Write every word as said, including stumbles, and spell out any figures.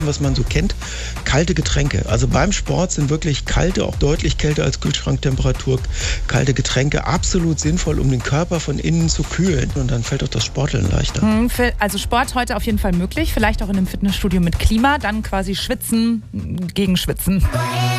was man so kennt, kalte Getränke. Also beim Sport sind wirklich kalte, auch deutlich kälter als Kühlschranktemperatur, kalte Getränke absolut sinnvoll, um den Körper von innen zu kühlen. Und dann fällt auch das Sporteln leichter. Also Sport heute auf jeden Fall möglich, vielleicht auch in einem Fitnessstudio mit Klima, dann quasi schwitzen gegen Schwitzen.